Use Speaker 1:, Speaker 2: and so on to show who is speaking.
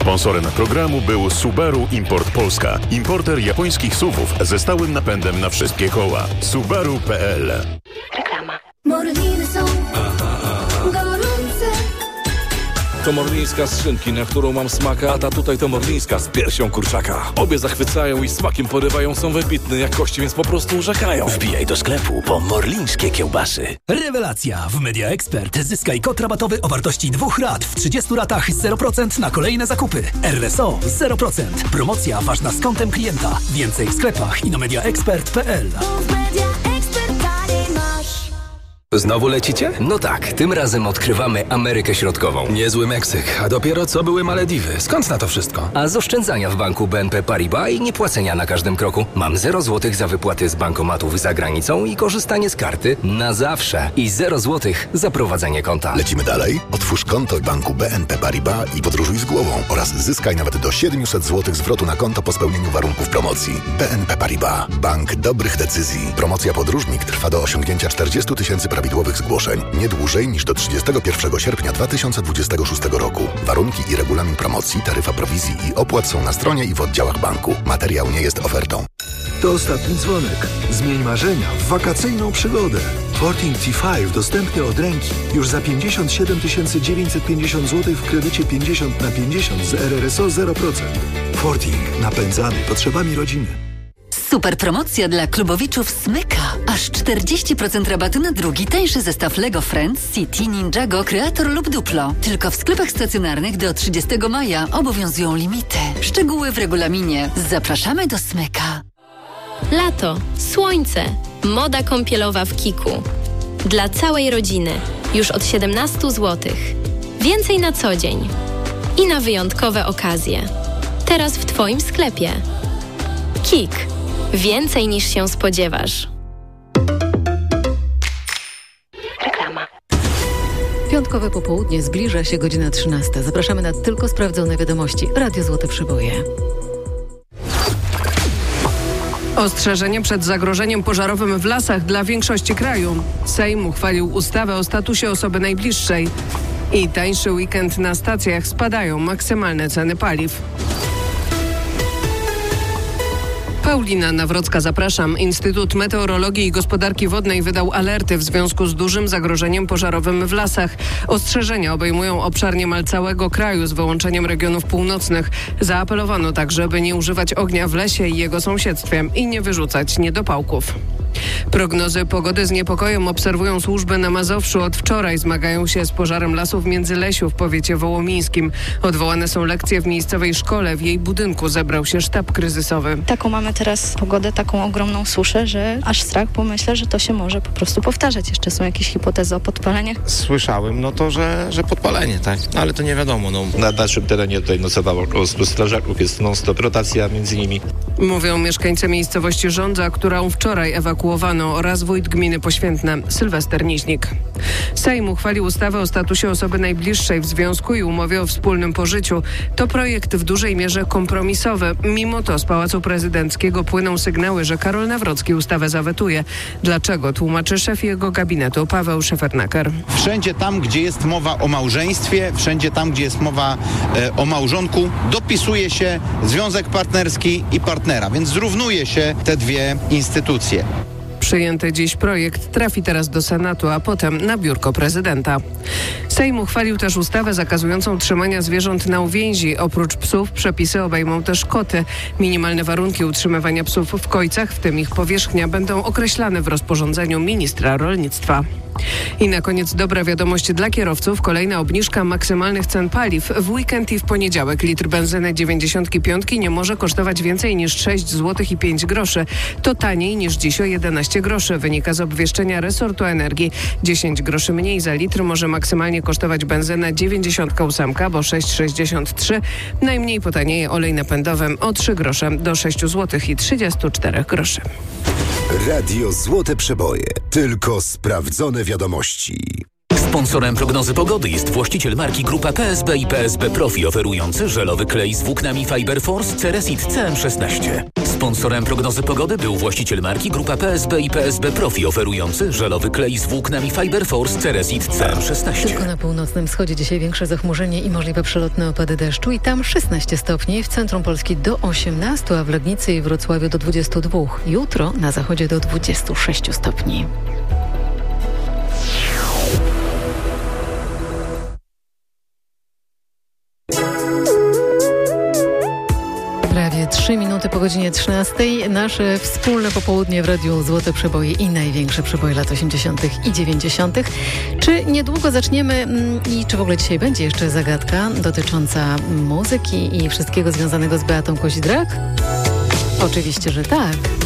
Speaker 1: Sponsorem programu był Subaru Import Polska. Importer japońskich SUV-ów ze stałym napędem na wszystkie koła. Subaru.pl.
Speaker 2: Reklama.
Speaker 3: Morliny są gorące.
Speaker 4: To morlińska z szynki, na którą mam smaka, a ta tutaj to morlińska z piersią kurczaka. Obie zachwycają i smakiem porywają, są wybitne jakości, więc po prostu urzekają.
Speaker 5: Wbijaj do sklepu po morlińskie kiełbasy.
Speaker 6: Rewelacja! W Media Expert zyskaj kod rabatowy o wartości 2 rat w 30 ratach 0% na kolejne zakupy. RSO 0%. Promocja ważna z kontem klienta. Więcej w sklepach i na mediaexpert.pl.
Speaker 5: Znowu lecicie? No tak, tym razem odkrywamy Amerykę Środkową.
Speaker 7: Niezły Meksyk, a dopiero co były Malediwy. Skąd na to wszystko?
Speaker 5: A z oszczędzania w banku BNP Paribas i niepłacenia na każdym kroku. Mam 0 zł za wypłaty z bankomatów za granicą i korzystanie z karty na zawsze. I 0 zł za prowadzenie konta.
Speaker 8: Lecimy dalej? Otwórz konto w banku BNP Paribas i podróżuj z głową oraz zyskaj nawet do 700 zł zwrotu na konto po spełnieniu warunków promocji. BNP Paribas. Bank dobrych decyzji. Promocja Podróżnik trwa do osiągnięcia 40 000 prawidłowych zgłoszeń. Nie dłużej niż do 31 sierpnia 2026 roku. Warunki i regulamin promocji, taryfa prowizji i opłat są na stronie i w oddziałach banku. Materiał nie jest ofertą.
Speaker 9: To ostatni dzwonek. Zmień marzenia w wakacyjną przygodę. Forting T5 dostępny od ręki. Już za 57 950 zł w kredycie 50/50 z RRSO 0%. Forting. Napędzany potrzebami rodziny.
Speaker 10: Super promocja dla klubowiczów Smyka. Aż 40% rabatu na drugi tańszy zestaw Lego Friends, City, Ninjago, Creator lub Duplo. Tylko w sklepach stacjonarnych do 30 maja obowiązują limity. Szczegóły w regulaminie. Zapraszamy do Smyka.
Speaker 11: Lato, słońce, moda kąpielowa w Kiku. Dla całej rodziny. Już od 17 zł. Więcej na co dzień. I na wyjątkowe okazje. Teraz w Twoim sklepie. Kik. Więcej niż się spodziewasz.
Speaker 2: Reklama.
Speaker 12: Piątkowe popołudnie, zbliża się godzina 13. Zapraszamy na tylko sprawdzone wiadomości. Radio Złote Przyboje.
Speaker 13: Ostrzeżenie przed zagrożeniem pożarowym w lasach dla większości kraju. Sejm uchwalił ustawę o statusie osoby najbliższej. I tańszy weekend na stacjach, spadają maksymalne ceny paliw. Paulina Nawrocka, zapraszam. Instytut Meteorologii i Gospodarki Wodnej wydał alerty w związku z dużym zagrożeniem pożarowym w lasach. Ostrzeżenia obejmują obszar niemal całego kraju z wyłączeniem regionów północnych. Zaapelowano także, by nie używać ognia w lesie i jego sąsiedztwie i nie wyrzucać niedopałków. Prognozy pogody z niepokojem obserwują służby na Mazowszu. Od wczoraj zmagają się z pożarem lasów Międzylesiu w powiecie wołomińskim. Odwołane są lekcje w miejscowej szkole. W jej budynku zebrał się sztab kryzysowy.
Speaker 14: Taką mamy teraz pogodę, taką ogromną suszę, że aż strach, bo myślę, że to się może po prostu powtarzać. Jeszcze są jakieś hipotezy o podpaleniach?
Speaker 15: Słyszałem, że podpalenie, tak. Ale to nie wiadomo. Na naszym terenie tutaj nocowało około 100 strażaków, jest non-stop rotacja między nimi.
Speaker 13: Mówią mieszkańcy miejscowości Żądza, którą wczoraj ewakuowano, oraz wójt gminy Poświętne Sylwester Niźnik. Sejm uchwalił ustawę o statusie osoby najbliższej w związku i umowie o wspólnym pożyciu. To projekt w dużej mierze kompromisowy. Mimo to z Pałacu Prezydenckiego płyną sygnały, że Karol Nawrocki ustawę zawetuje. Dlaczego? Tłumaczy szef jego gabinetu Paweł Szefernaker.
Speaker 16: Wszędzie tam, gdzie jest mowa o małżeństwie, wszędzie tam, gdzie jest mowa o małżonku, dopisuje się związek partnerski i partnera, więc zrównuje się te dwie instytucje.
Speaker 13: Przyjęty dziś projekt trafi teraz do Senatu, a potem na biurko prezydenta. Sejm uchwalił też ustawę zakazującą trzymania zwierząt na uwięzi. Oprócz psów przepisy obejmą też koty. Minimalne warunki utrzymywania psów w kojcach, w tym ich powierzchnia, będą określane w rozporządzeniu ministra rolnictwa. I na koniec dobra wiadomość dla kierowców. Kolejna obniżka maksymalnych cen paliw. W weekend i w poniedziałek litr benzyny 95 nie może kosztować więcej niż 6 zł i 5 groszy. To taniej niż dziś o 11 groszy, wynika z obwieszczenia resortu energii. 10 groszy mniej za litr może maksymalnie kosztować benzyna 98, bo 6,63. Najmniej potanieje olej napędowy o 3 grosze do 6 zł i 34 groszy.
Speaker 17: Radio Złote Przeboje. Tylko sprawdzone wiadomości.
Speaker 6: Sponsorem prognozy pogody jest właściciel marki Grupa PSB i PSB Profi, oferujący żelowy klej z włóknami Fiber Force Ceresit CM16.
Speaker 18: Sponsorem prognozy pogody był właściciel marki Grupa PSB i PSB Profi, oferujący żelowy klej z włóknami Fiber Force Ceresit CM16.
Speaker 12: Tylko na północnym wschodzie dzisiaj większe zachmurzenie i możliwe przelotne opady deszczu i tam 16 stopni, w centrum Polski do 18, a w Legnicy i Wrocławiu do 22. Jutro na zachodzie do 26 stopni. Prawie 3 minuty po godzinie 13. Nasze wspólne popołudnie w Radiu Złote Przeboje i największe przeboje lat 80. i 90. Czy niedługo zaczniemy i czy w ogóle dzisiaj będzie jeszcze zagadka dotycząca muzyki i wszystkiego związanego z Beatą Kozidrak? Oczywiście, że tak.